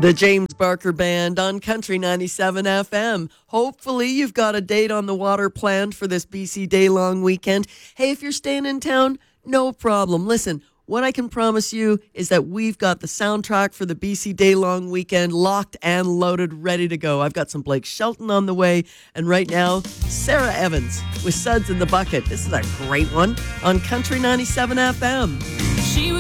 The James Barker Band on Country 97 FM. Hopefully you've got a date on the water planned for this BC day-long weekend. Hey, if you're staying in town, no problem. Listen, what I can promise you is that we've got the soundtrack for the BC day-long weekend locked and loaded, ready to go. I've got some Blake Shelton on the way, and right now, Sarah Evans with Suds in the Bucket. This is a great one on Country 97 FM.